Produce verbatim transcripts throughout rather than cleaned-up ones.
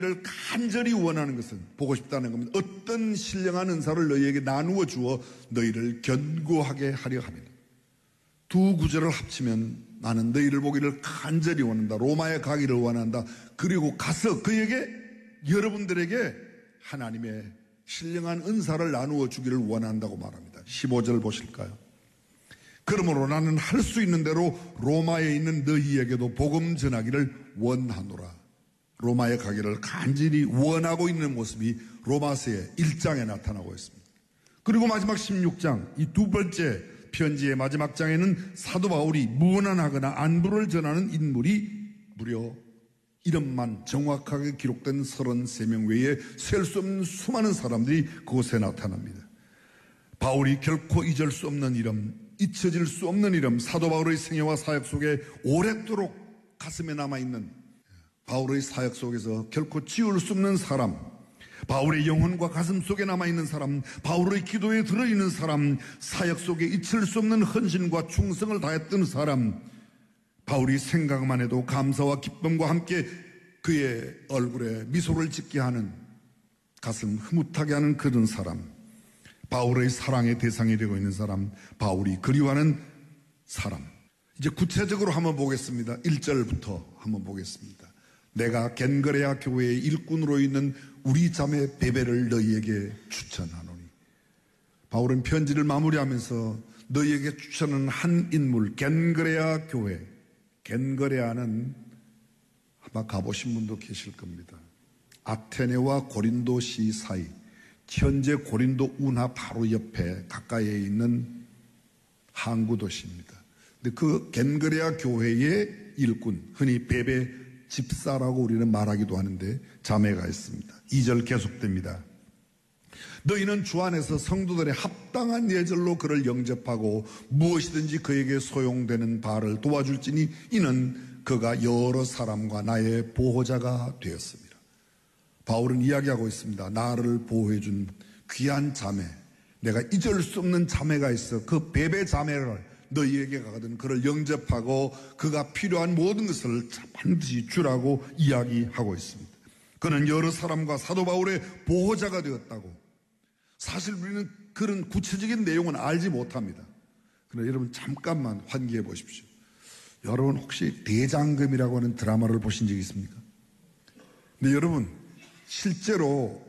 를 간절히 원하는 것은 보고 싶다는 겁니다. 어떤 신령한 은사를 너희에게 나누어 주어 너희를 견고하게 하려 합니다. 두 구절을 합치면 나는 너희를 보기를 간절히 원한다. 로마에 가기를 원한다. 그리고 가서 그에게 여러분들에게 하나님의 신령한 은사를 나누어 주기를 원한다고 말합니다. 십오 절 보실까요? 그러므로 나는 할 수 있는 대로 로마에 있는 너희에게도 복음 전하기를 원하노라. 로마에 가기를 간절히 원하고 있는 모습이 로마서의 일 장에 나타나고 있습니다. 그리고 마지막 십육 장, 이 두 번째 편지의 마지막 장에는 사도 바울이 무난하거나 안부를 전하는 인물이 무려 이름만 정확하게 기록된 서른세 명 외에 셀 수 없는 수많은 사람들이 그곳에 나타납니다. 바울이 결코 잊을 수 없는 이름, 잊혀질 수 없는 이름, 사도 바울의 생애와 사역 속에 오랫도록 가슴에 남아있는 바울의 사역 속에서 결코 지울 수 없는 사람, 바울의 영혼과 가슴 속에 남아있는 사람, 바울의 기도에 들어있는 사람, 사역 속에 잊힐 수 없는 헌신과 충성을 다했던 사람, 바울이 생각만 해도 감사와 기쁨과 함께 그의 얼굴에 미소를 짓게 하는, 가슴 흐뭇하게 하는 그런 사람, 바울의 사랑의 대상이 되고 있는 사람, 바울이 그리워하는 사람. 이제 구체적으로 한번 보겠습니다. 일 절부터 한번 보겠습니다. 내가 겐거레아 교회의 일꾼으로 있는 우리 자매 베베를 너희에게 추천하노니. 바울은 편지를 마무리하면서 너희에게 추천하는 한 인물, 겐거레아 교회. 겐거레아는 아마 가보신 분도 계실 겁니다. 아테네와 고린도시 사이, 현재 고린도 운하 바로 옆에 가까이에 있는 항구 도시입니다. 근데 그 겐거레아 교회의 일꾼, 흔히 베베 집사라고 우리는 말하기도 하는데 자매가 있습니다. 이 절 계속됩니다. 너희는 주 안에서 성도들의 합당한 예절로 그를 영접하고 무엇이든지 그에게 소용되는 바를 도와줄지니 이는 그가 여러 사람과 나의 보호자가 되었습니다. 바울은 이야기하고 있습니다. 나를 보호해준 귀한 자매, 내가 잊을 수 없는 자매가 있어. 그 베베 자매를 너희에게 가거든 그를 영접하고 그가 필요한 모든 것을 반드시 주라고 이야기하고 있습니다. 그는 여러 사람과 사도 바울의 보호자가 되었다고. 사실 우리는 그런 구체적인 내용은 알지 못합니다. 그러나 여러분 잠깐만 환기해 보십시오. 여러분 혹시 대장금이라고 하는 드라마를 보신 적 있습니까? 근데 여러분 실제로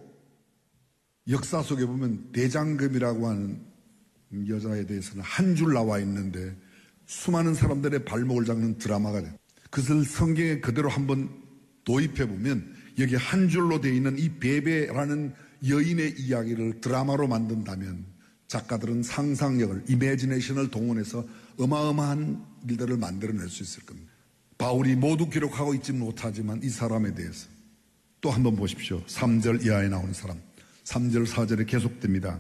역사 속에 보면 대장금이라고 하는 여자에 대해서는 한 줄 나와 있는데 수많은 사람들의 발목을 잡는 드라마가 돼요. 그것을 성경에 그대로 한번 도입해 보면 여기 한 줄로 되어 있는 이 베베라는 여인의 이야기를 드라마로 만든다면 작가들은 상상력을, 이미지네이션을 동원해서 어마어마한 일들을 만들어낼 수 있을 겁니다. 바울이 모두 기록하고 있지 못하지만 이 사람에 대해서 또 한번 보십시오. 삼 절 이하에 나오는 사람, 삼 절 사 절에 계속됩니다.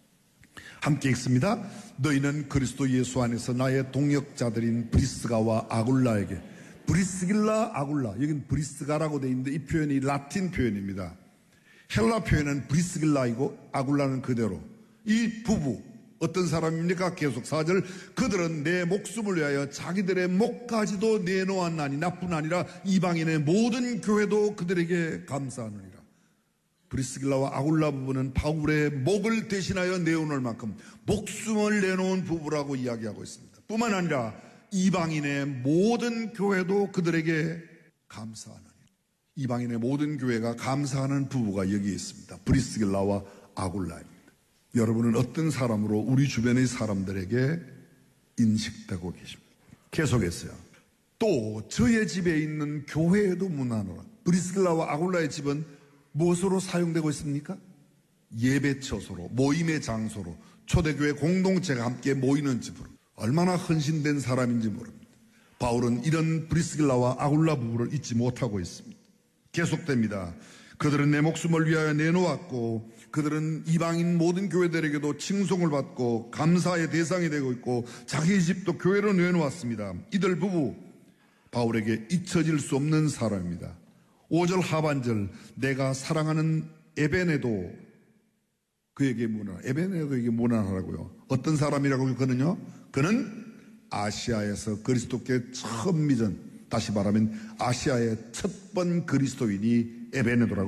함께 읽습니다. 너희는 그리스도 예수 안에서 나의 동역자들인 브리스가와 아굴라에게, 브리스길라 아굴라, 여기는 브리스가라고 되어 있는데 이 표현이 라틴 표현입니다. 헬라 표현은 브리스길라이고 아굴라는 그대로. 이 부부 어떤 사람입니까? 계속 사 절, 그들은 내 목숨을 위하여 자기들의 목까지도 내놓았나니 나뿐 아니라 이방인의 모든 교회도 그들에게 감사하느니라. 브리스길라와 아굴라 부부는 바울의 목을 대신하여 내어놓을 만큼 목숨을 내놓은 부부라고 이야기하고 있습니다. 뿐만 아니라 이방인의 모든 교회도 그들에게 감사하느니. 이방인의 모든 교회가 감사하는 부부가 여기 있습니다. 브리스길라와 아굴라입니다. 여러분은 어떤 사람으로 우리 주변의 사람들에게 인식되고 계십니까? 계속했어요. 또 저의 집에 있는 교회에도 문하노라. 브리스길라와 아굴라의 집은 무엇으로 사용되고 있습니까? 예배처소로, 모임의 장소로, 초대교회 공동체가 함께 모이는 집으로. 얼마나 헌신된 사람인지 모릅니다. 바울은 이런 브리스길라와 아굴라 부부를 잊지 못하고 있습니다. 계속됩니다. 그들은 내 목숨을 위하여 내놓았고 그들은 이방인 모든 교회들에게도 칭송을 받고 감사의 대상이 되고 있고 자기 집도 교회로 내놓았습니다. 이들 부부 바울에게 잊혀질 수 없는 사람입니다. 오 절 하반절, 내가 사랑하는 에베네도 그에게 문안, 에베네도에게 문안하라고요. 어떤 사람이라고요? 그는요? 그는 아시아에서 그리스도께 처음 믿은, 다시 말하면 아시아의 첫 번 그리스도인이 에베네도라고